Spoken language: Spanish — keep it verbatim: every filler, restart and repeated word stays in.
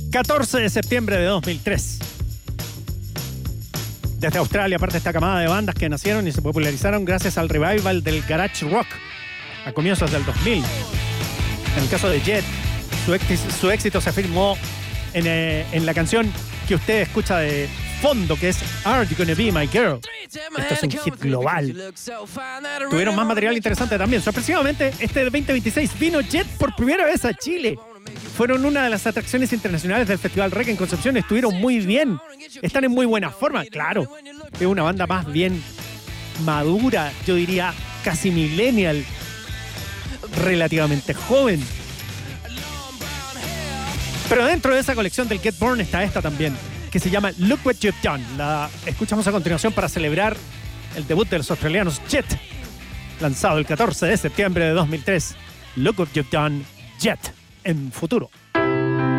catorce de septiembre de dos mil tres. Desde Australia parte esta camada de bandas que nacieron y se popularizaron gracias al revival del garage rock a comienzos del dos mil. En el caso de Jet, su, ex, su éxito se afirmó en, eh, en la canción que usted escucha de fondo, que es Are You Gonna Be My Girl. Esto es un hit global. Tuvieron más material interesante también. Sorpresivamente, este veinte veintiséis vino Jet por primera vez a Chile. Fueron una de las atracciones internacionales del Festival Reggae en Concepción. Estuvieron muy bien. Están en muy buena forma. Claro, es una banda más bien madura, yo diría casi millennial, relativamente joven. Pero dentro de esa colección del Get Born está esta también, que se llama Look What You've Done. La escuchamos a continuación para celebrar el debut de los australianos Jet, lanzado el catorce de septiembre de dos mil tres. Look What You've Done, Jet, en Futuro.